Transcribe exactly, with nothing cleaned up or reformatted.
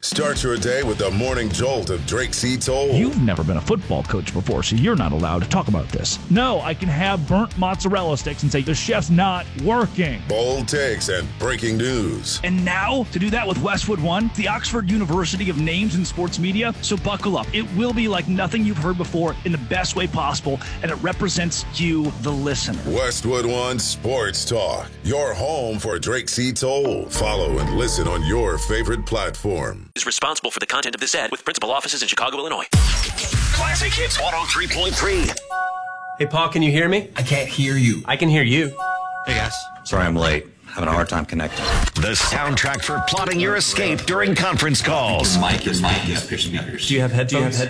Start your day with the morning jolt of Drake C. Toll. You've never been a football coach before, so you're not allowed to talk about this. No, I can have burnt mozzarella sticks and say the chef's not working. Bold takes and breaking news. And now, to do that with Westwood One, the Oxford University of names in sports media. So buckle up. It will be like nothing you've heard before in the best way possible, and it represents you, the listener. Westwood One Sports Talk, your home for Drake C. Toll. Follow and listen on your favorite platform. Is responsible for the content of this ad with principal offices in Chicago, Illinois. Classic Hits one oh three point three. Hey, Paul, can you hear me? I can't hear you. I can hear you. Hey, guys. Sorry I'm late. Having a hard time connecting. The soundtrack for plotting your escape during conference calls. Mike is Mike is pitching speakers. Do you have headphones?